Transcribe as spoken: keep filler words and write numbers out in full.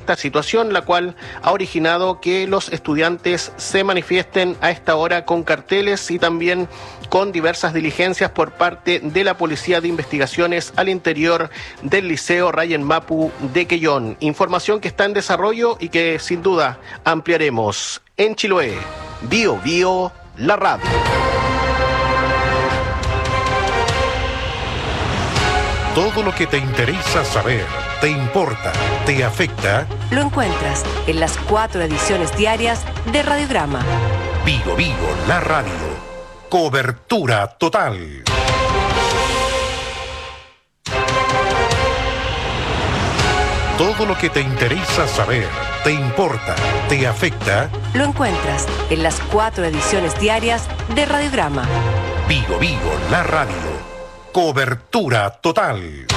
esta situación, la cual ha originado que los estudiantes se manifiesten a esta hora con carteles y también con diversas diligencias por parte de la Policía de Investigaciones al interior del Liceo Ryan Mapu de Quellón. Información que está en desarrollo y que sin duda ampliaremos. En Chiloé, Bio Bio, la radio. Todo lo que te interesa saber, te importa, te afecta, lo encuentras en las cuatro ediciones diarias de Radiograma. Bio Bio, la radio. Cobertura total. Todo lo que te interesa saber, te importa, te afecta, lo encuentras en las cuatro ediciones diarias de Radiograma. Bio Bio, la radio. Cobertura total.